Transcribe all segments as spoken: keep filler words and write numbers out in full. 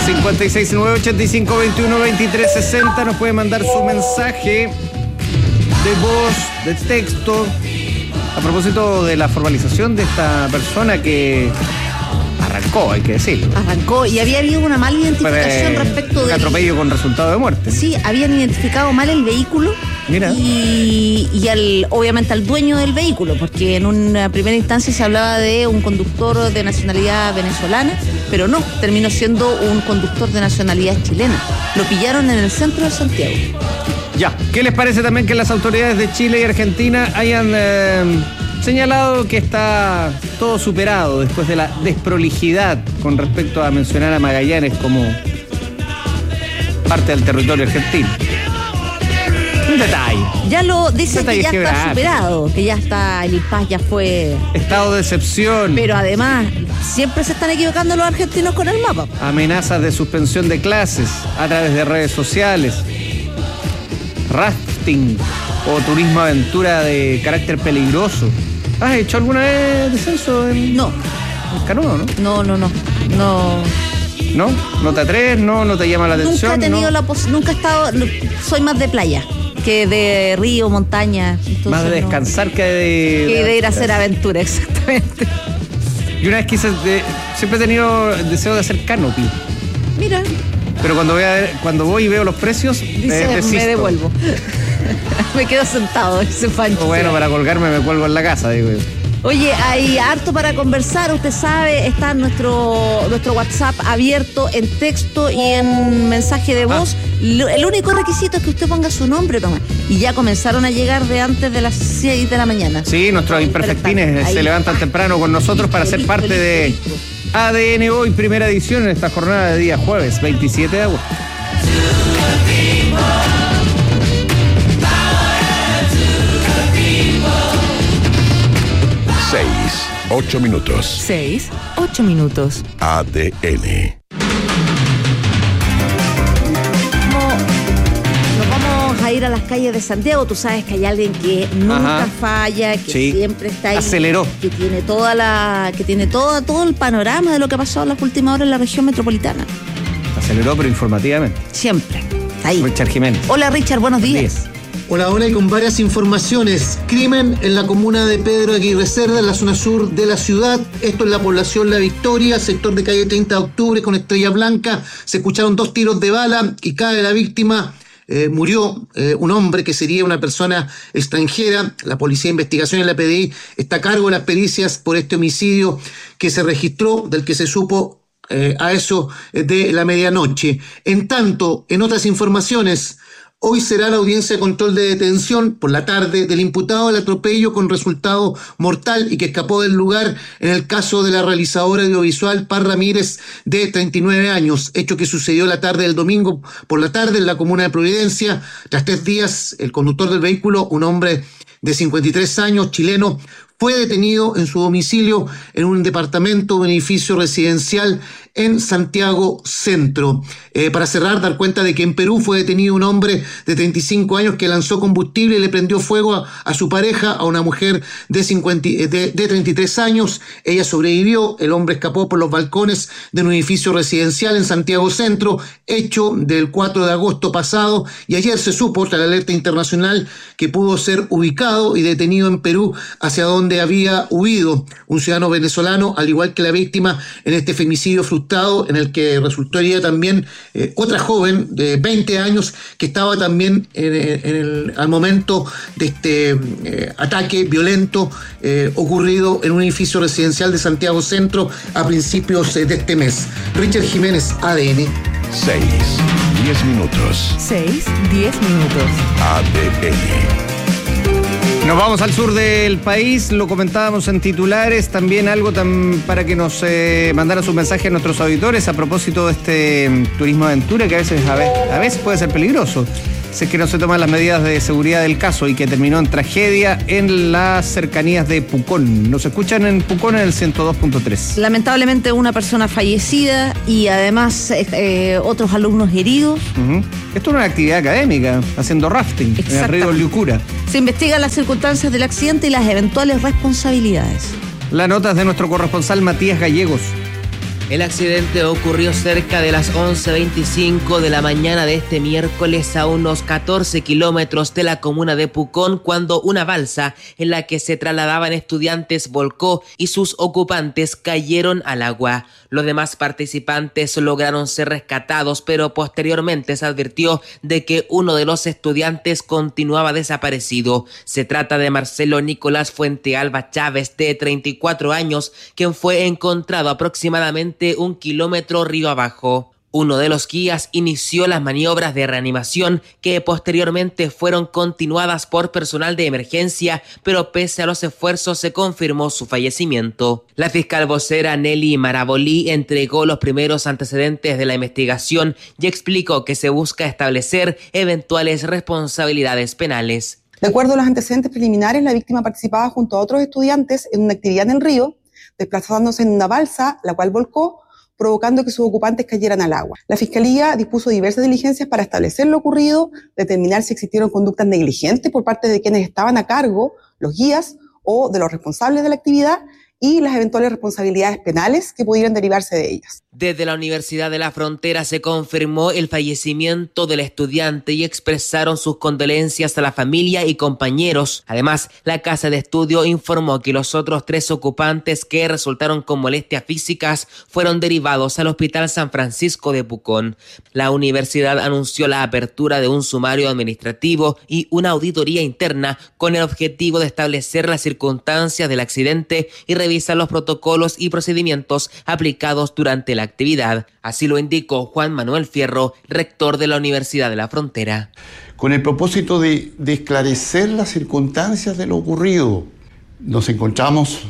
cincuenta y seis, nueve ochenta y cinco, veintiuno, veintitrés, sesenta. Nos puede mandar su mensaje de voz, de texto, a propósito de la formalización de esta persona que arrancó, hay que decirlo. Arrancó y había habido una mala identificación Pero, respecto un del... atropello con resultado de muerte. Sí, habían identificado mal el vehículo. Mira. Y, y al, obviamente al dueño del vehículo, porque en una primera instancia se hablaba de un conductor de nacionalidad venezolana, pero no, terminó siendo un conductor de nacionalidad chilena. Lo pillaron en el centro de Santiago. Ya, ¿qué les parece también que las autoridades de Chile y Argentina hayan eh, señalado que está todo superado después de la desprolijidad con respecto a mencionar a Magallanes como parte del territorio argentino? Un detalle. Ya lo dicen que ya quebrado. está superado, que ya está, el impas ya fue. Estado de excepción. Pero además, siempre se están equivocando los argentinos con el mapa. Amenazas de suspensión de clases a través de redes sociales. Rafting o turismo aventura de carácter peligroso. ¿Has hecho alguna vez descenso en, No, en canoa, no? no, no, no. No. ¿No? ¿No te atreves? ¿No? ¿No te llama la atención? Nunca he tenido ¿no? la pos- nunca he estado, no, soy más de playa que de río, montaña. Entonces Más de no- descansar que de... que de ir a hacer aventura, exactamente. Y una vez quise, de- siempre he tenido el deseo de hacer canopy. Mira, Pero cuando voy, a, cuando voy y veo los precios, dice, eh, desisto. me devuelvo. Me quedo sentado, ese Pancho. O bueno, para colgarme me cuelgo en la casa, digo yo. Oye, hay harto para conversar, usted sabe, está nuestro, nuestro WhatsApp abierto en texto y en mensaje de voz. Ah. Lo- El único requisito es que usted ponga su nombre, Tomás. Y ya comenzaron a llegar de antes de las seis de la mañana. Sí, nuestros imperfectines Ahí. se levantan temprano con nosotros para ser Listo, parte listo, de listo. A D N Hoy, primera edición en esta jornada de día jueves, veintisiete de agosto. Seis, ocho minutos. Seis, ocho minutos. A D N. Vamos- Nos vamos a ir a las calles de Santiago. Tú sabes que hay alguien que nunca Ajá. falla, que Sí. siempre está ahí. Aceleró. Que tiene toda la, que tiene todo, todo el panorama de lo que ha pasado en las últimas horas en la región metropolitana. Aceleró, pero informativamente. Siempre. Está ahí. Richard Jiménez. Hola Richard, buenos días. Hola, hola, y con varias informaciones. Crimen en la comuna de Pedro Aguirre Cerda, en la zona sur de la ciudad. Esto es la población La Victoria, sector de calle treinta de octubre con Estrella Blanca. Se escucharon dos tiros de bala y cae la víctima. Eh, murió eh, un hombre que sería una persona extranjera. La Policía de Investigación en la P D I está a cargo de las pericias por este homicidio que se registró, del que se supo eh, a eso de la medianoche. En tanto, en otras informaciones, hoy será la audiencia de control de detención por la tarde del imputado del atropello con resultado mortal y que escapó del lugar en el caso de la realizadora audiovisual Paz Ramírez, de treinta y nueve años, hecho que sucedió la tarde del domingo por la tarde en la comuna de Providencia. Tras tres días, el conductor del vehículo, un hombre de cincuenta y tres años, chileno, fue detenido en su domicilio en un departamento, un edificio residencial en Santiago Centro. Eh, para cerrar, dar cuenta de que en Perú fue detenido un hombre de treinta y cinco años que lanzó combustible y le prendió fuego a, a su pareja, a una mujer de, cincuenta, de, de treinta y tres años. Ella sobrevivió, el hombre escapó por los balcones de un edificio residencial en Santiago Centro, hecho del cuatro de agosto pasado, y ayer se supo, tras la alerta internacional, que pudo ser ubicado y detenido en Perú, hacia donde había huido un ciudadano venezolano, al igual que la víctima en este femicidio frustrado, en el que resultó herida también eh, otra joven de veinte años que estaba también en, en el, al momento de este eh, ataque violento eh, ocurrido en un edificio residencial de Santiago Centro a principios eh, de este mes. Richard Jiménez, A D N. Seis, diez minutos. Seis, diez minutos. A D N. Nos vamos al sur del país, lo comentábamos en titulares, también algo tan, para que nos eh, mandaran sus mensajes a nuestros auditores a propósito de este um, turismo de aventura que a veces, a veces, a veces puede ser peligroso, si es que no se toman las medidas de seguridad del caso y que terminó en tragedia en las cercanías de Pucón. Nos escuchan en Pucón en el ciento dos punto tres. Lamentablemente una persona fallecida y además eh, eh, otros alumnos heridos. Uh-huh. Esto es una actividad académica, haciendo rafting en el río Liucura. Se investigan las circunstancias del accidente y las eventuales responsabilidades. La nota es de nuestro corresponsal Matías Gallegos. El accidente ocurrió cerca de las once veinticinco de la mañana de este miércoles a unos catorce kilómetros de la comuna de Pucón, cuando una balsa en la que se trasladaban estudiantes volcó y sus ocupantes cayeron al agua. Los demás participantes lograron ser rescatados, pero posteriormente se advirtió de que uno de los estudiantes continuaba desaparecido. Se trata de Marcelo Nicolás Fuentealba Chávez, de treinta y cuatro años, quien fue encontrado aproximadamente un kilómetro río abajo. Uno de los guías inició las maniobras de reanimación, que posteriormente fueron continuadas por personal de emergencia, pero pese a los esfuerzos se confirmó su fallecimiento. La fiscal vocera Nelly Marabolí entregó los primeros antecedentes de la investigación y explicó que se busca establecer eventuales responsabilidades penales. De acuerdo a los antecedentes preliminares, la víctima participaba junto a otros estudiantes en una actividad en el río, desplazándose en una balsa, la cual volcó, provocando que sus ocupantes cayeran al agua. La Fiscalía dispuso diversas diligencias para establecer lo ocurrido, determinar si existieron conductas negligentes por parte de quienes estaban a cargo, los guías o de los responsables de la actividad, y las eventuales responsabilidades penales que pudieran derivarse de ellas. Desde la Universidad de la Frontera se confirmó el fallecimiento del estudiante y expresaron sus condolencias a la familia y compañeros. Además, la casa de estudio informó que los otros tres ocupantes que resultaron con molestias físicas fueron derivados al Hospital San Francisco de Pucón. La universidad anunció la apertura de un sumario administrativo y una auditoría interna con el objetivo de establecer las circunstancias del accidente y revisar los protocolos y procedimientos aplicados durante la actividad. Así lo indicó Juan Manuel Fierro, rector de la Universidad de la Frontera. Con el propósito de, de esclarecer las circunstancias de lo ocurrido, nos encontramos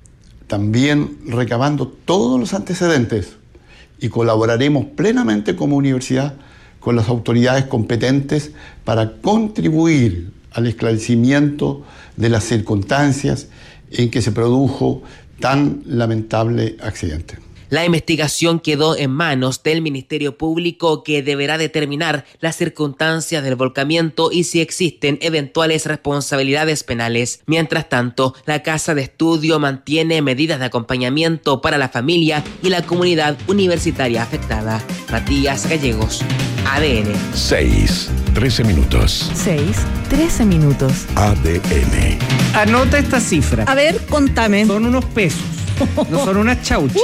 también recabando todos los antecedentes y colaboraremos plenamente como universidad con las autoridades competentes para contribuir al esclarecimiento de las circunstancias en que se produjo tan lamentable accidente. La investigación quedó en manos del Ministerio Público, que deberá determinar las circunstancias del volcamiento y si existen eventuales responsabilidades penales. Mientras tanto, la Casa de Estudio mantiene medidas de acompañamiento para la familia y la comunidad universitaria afectada. Matías Gallegos, A D N. seis, trece minutos. seis, trece minutos. A D N. Anota esta cifra. A ver, contame. Son unos pesos, no son unas chauchas.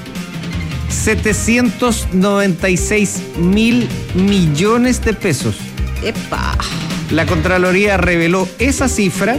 setecientos noventa y seis mil millones de pesos. ¡Epa! La Contraloría reveló esa cifra,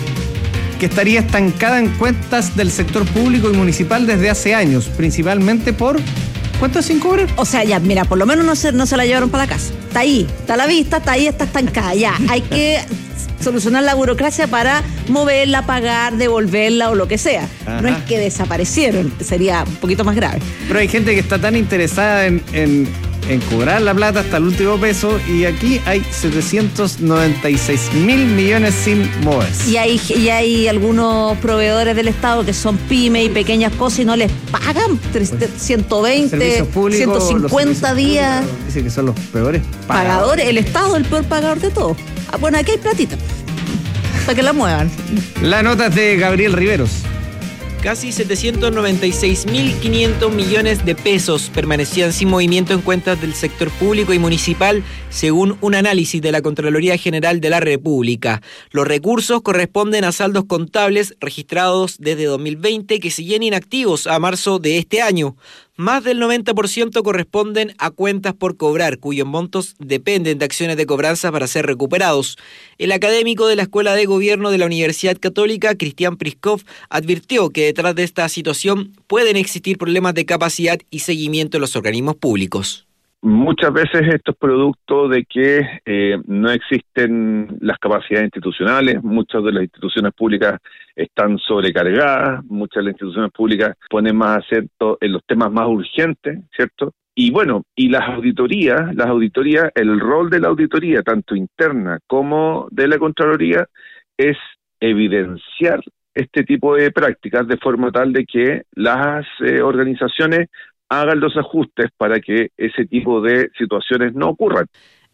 que estaría estancada en cuentas del sector público y municipal desde hace años, principalmente por ¿cuánto sin cobrar? O sea, ya, mira, por lo menos no se, no se la llevaron para la casa. Está ahí, está a la vista, está ahí, está estancada. Ya, hay que solucionar la burocracia para moverla, pagar, devolverla o lo que sea. Ajá. No es que desaparecieron, sería un poquito más grave. Pero hay gente que está tan interesada en, en, en cobrar la plata hasta el último peso, y aquí hay setecientos noventa y seis mil millones sin moverse. Y hay, y hay algunos proveedores del Estado que son pymes y pequeñas cosas y no les pagan ciento veinte, Servicios públicos, ciento cincuenta los días. públicos, dicen que son los peores Pagadores, el Estado es el peor pagador de todo. Ah, bueno, aquí hay platita para que la muevan. La nota es de Gabriel Riveros. Casi setecientos noventa y seis mil quinientos millones de pesos permanecían sin movimiento en cuentas del sector público y municipal, según un análisis de la Contraloría General de la República. Los recursos corresponden a saldos contables registrados desde dos mil veinte que siguen inactivos a marzo de este año. Más del noventa por ciento corresponden a cuentas por cobrar, cuyos montos dependen de acciones de cobranza para ser recuperados. El académico de la Escuela de Gobierno de la Universidad Católica, Cristian Priskov, advirtió que detrás de esta situación pueden existir problemas de capacidad y seguimiento en los organismos públicos. Muchas veces esto es producto de que eh, no existen las capacidades institucionales, muchas de las instituciones públicas están sobrecargadas, muchas de las instituciones públicas ponen más acento en los temas más urgentes, ¿cierto? Y bueno, y las auditorías, las auditorías, el rol de la auditoría, tanto interna como de la Contraloría, es evidenciar este tipo de prácticas de forma tal de que las eh, organizaciones hagan los ajustes para que ese tipo de situaciones no ocurran.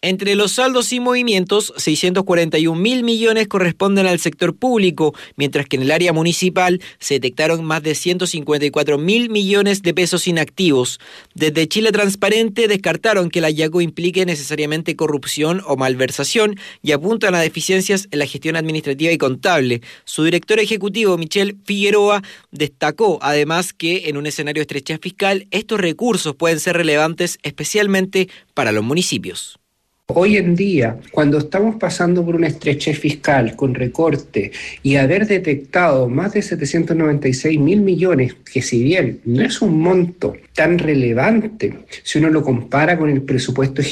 Entre los saldos y movimientos, seiscientos cuarenta y un mil millones corresponden al sector público, mientras que en el área municipal se detectaron más de ciento cincuenta y cuatro mil millones de pesos inactivos. Desde Chile Transparente descartaron que el hallazgo implique necesariamente corrupción o malversación y apuntan a deficiencias en la gestión administrativa y contable. Su director ejecutivo, Michelle Figueroa, destacó además que en un escenario de estrechez fiscal estos recursos pueden ser relevantes especialmente para los municipios. Hoy en día, cuando estamos pasando por una estrechez fiscal con recorte y haber detectado más de setecientos noventa y seis mil millones, que si bien no es un monto tan relevante, si uno lo compara con el presupuesto